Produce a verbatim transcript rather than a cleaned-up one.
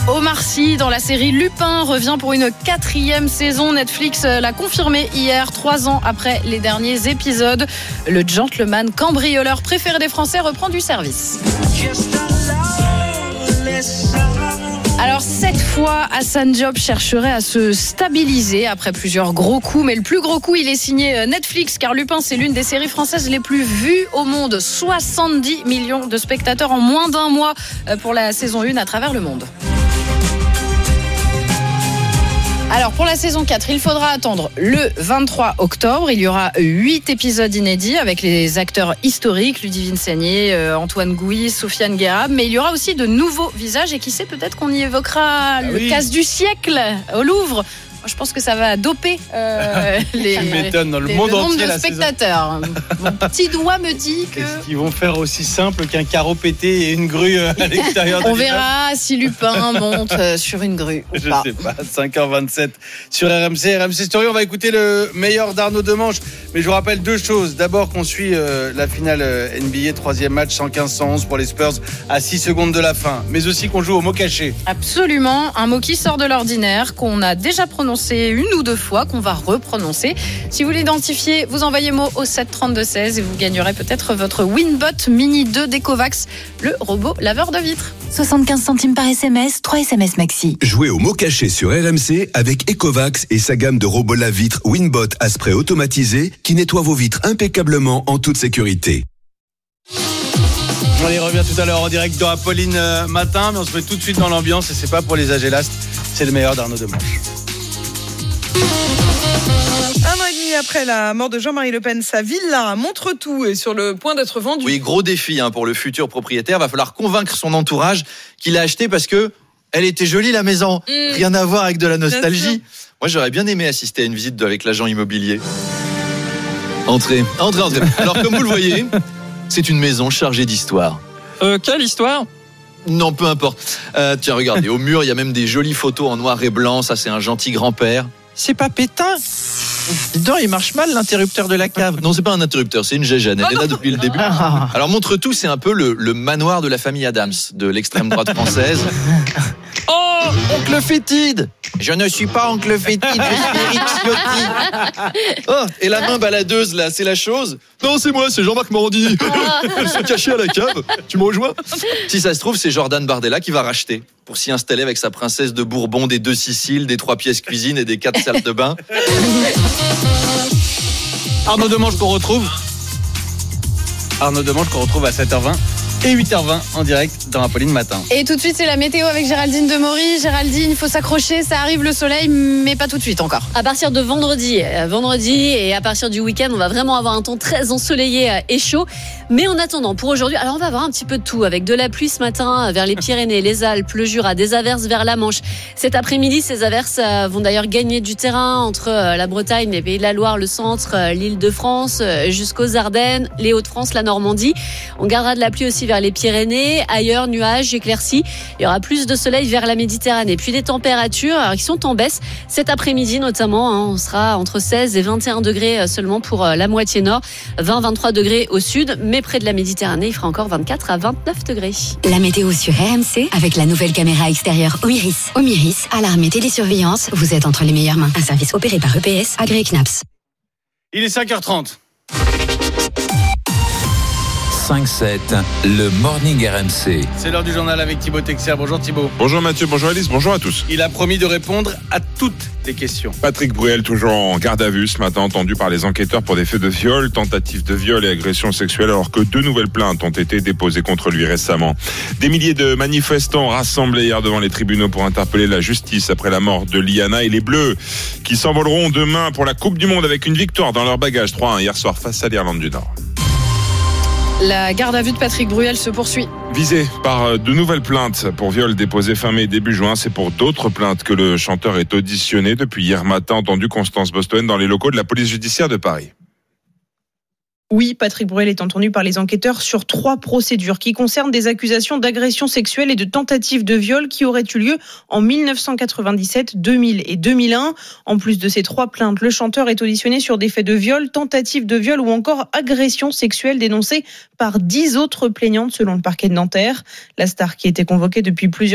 Omar Sy dans la série Lupin revient pour une quatrième saison. Netflix l'a confirmé hier, trois ans après les derniers épisodes. Le gentleman cambrioleur préféré des Français reprend du service. Alors cette fois, Hassan Diop chercherait à se stabiliser après plusieurs gros coups. Mais le plus gros coup, il est signé Netflix, car Lupin, c'est l'une des séries françaises les plus vues au monde. soixante-dix millions de spectateurs en moins d'un mois pour la saison un à travers le monde. Alors pour la saison quatre, il faudra attendre le vingt-trois octobre. Il y aura huit épisodes inédits avec les acteurs historiques, Ludivine Sagnier, Antoine Gouy, Sofiane Guérab. Mais il y aura aussi de nouveaux visages et qui sait, peut-être qu'on y évoquera ah le oui. casse du siècle au Louvre. Moi, je pense que ça va doper euh, les, dans le, les, monde le nombre entier, de spectateurs. Mon petit doigt me dit que... Est-ce qu'ils vont faire aussi simple qu'un carreau pété et une grue à l'extérieur de On verra si Lupin monte sur une grue ou Je pas. sais pas, cinq heures vingt-sept sur R M C. R M C Story, on va écouter le meilleur d'Arnaud Demanche. Mais je vous rappelle deux choses. D'abord qu'on suit euh, la finale N B A, troisième match, cent quinze à cent onze pour les Spurs à six secondes de la fin. Mais aussi qu'on joue au mot caché. Absolument, un mot qui sort de l'ordinaire, qu'on a déjà prononcé une ou deux fois, qu'on va reprononcer. Si vous l'identifiez, vous envoyez mot au sept trente-deux seize et vous gagnerez peut-être votre Winbot Mini deux d'Ecovacs, le robot laveur de vitres. soixante-quinze centimes par S M S, trois S M S maxi. Jouez au mot caché sur R M C avec Ecovacs et sa gamme de robots lave-vitres Winbot à spray automatisé qui nettoie vos vitres impeccablement en toute sécurité. On y revient tout à l'heure en direct dans Apolline euh, matin, mais on se met tout de suite dans l'ambiance et c'est pas pour les Agélastes, c'est le meilleur d'Arnaud Demanche. Un an et demi après la mort de Jean-Marie Le Pen, sa villa à Montretout est sur le point d'être vendue. Oui, gros défi hein, pour le futur propriétaire. Va falloir convaincre son entourage qu'il a acheté parce que elle était jolie la maison. Mmh. Rien à voir avec de la nostalgie. Moi, j'aurais bien aimé assister à une visite avec l'agent immobilier. Entrez, entrez, entrez. Alors, comme vous le voyez, c'est une maison chargée d'histoire. Euh, quelle histoire ? Non, peu importe. Euh, tiens, regardez, au mur, il y a même des jolies photos en noir et blanc. Ça, c'est un gentil grand-père. C'est pas Pétain. Dis donc, il marche mal l'interrupteur de la cave. Non, c'est pas un interrupteur, c'est une gégène. Elle est là depuis le début. Alors, Montretout, c'est un peu le, le manoir de la famille Adams, de l'extrême droite française. Oh, oncle Fétide. Je ne suis pas oncle Fétide, je suis Eric Ciotti. Oh, et la main baladeuse, là, c'est la chose. Non, c'est moi, c'est Jean-Marc Morandini. Elle se cachait à la cave. Tu me rejoins ? Si ça se trouve, c'est Jordan Bardella qui va racheter pour s'y installer avec sa princesse de Bourbon, des deux Siciles, des trois pièces cuisine et des quatre salles de bain. Arnaud Demanche qu'on retrouve. Arnaud Demanche qu'on retrouve à sept heures vingt et huit heures vingt en direct dans Apolline matin. Et tout de suite, c'est la météo avec Géraldine Demory. Géraldine, il faut s'accrocher, ça arrive le soleil, mais pas tout de suite encore. À partir de vendredi, vendredi et à partir du week-end, on va vraiment avoir un temps très ensoleillé et chaud. Mais en attendant, pour aujourd'hui, alors on va avoir un petit peu de tout, avec de la pluie ce matin vers les Pyrénées, les Alpes, le Jura, des averses vers la Manche. Cet après-midi, ces averses vont d'ailleurs gagner du terrain entre la Bretagne, les Pays de la Loire, le centre, l'Île-de-France, jusqu'aux Ardennes, les Hauts-de-France, la Normandie. On gardera de la pluie aussi vers les Pyrénées, ailleurs nuages, éclaircies. Il y aura plus de soleil vers la Méditerranée. Puis des températures alors, qui sont en baisse cet après-midi notamment. Hein, on sera entre seize et vingt et un degrés seulement pour la moitié nord, vingt à vingt-trois degrés au sud, mais près de la Méditerranée, il fera encore vingt-quatre à vingt-neuf degrés. La météo sur R M C avec la nouvelle caméra extérieure Omiris. Omiris, alarme et télésurveillance, vous êtes entre les meilleures mains. Un service opéré par E P S, agréé C N A P S. Il est cinq heures trente. cinq sept, le Morning R M C. C'est l'heure du journal avec Thibaut Texier. Bonjour Thibaut. Bonjour Mathieu, bonjour Alice, bonjour à tous. Il a promis de répondre à toutes tes questions. Patrick Bruel, toujours en garde à vue ce matin, entendu par les enquêteurs pour des faits de viol, tentative de viol et agression sexuelle, alors que deux nouvelles plaintes ont été déposées contre lui récemment. Des milliers de manifestants rassemblés hier devant les tribunaux pour interpeller la justice après la mort de Liana, et les Bleus qui s'envoleront demain pour la Coupe du Monde avec une victoire dans leur bagage trois à un hier soir face à l'Irlande du Nord. La garde à vue de Patrick Bruel se poursuit. Visé par de nouvelles plaintes pour viol déposées fin mai et début juin, c'est pour d'autres plaintes que le chanteur est auditionné depuis hier matin, entendu Constance Bostoen dans les locaux de la police judiciaire de Paris. Oui, Patrick Bruel est entendu par les enquêteurs sur trois procédures qui concernent des accusations d'agression sexuelle et de tentative de viol qui auraient eu lieu en dix-neuf cent quatre-vingt-dix-sept, deux mille et deux mille un. En plus de ces trois plaintes, le chanteur est auditionné sur des faits de viol, tentative de viol ou encore agression sexuelle dénoncée par dix autres plaignantes selon le parquet de Nanterre. La star qui était convoquée depuis plusieurs